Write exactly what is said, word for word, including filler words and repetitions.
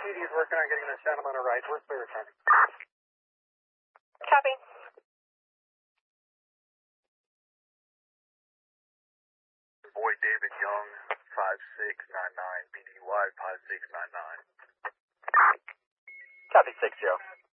D is working on getting this gentleman a ride. We're clear, sir. Copy. Boy David Young, five six nine nine, B D Y five six nine nine. Copy six, Joe.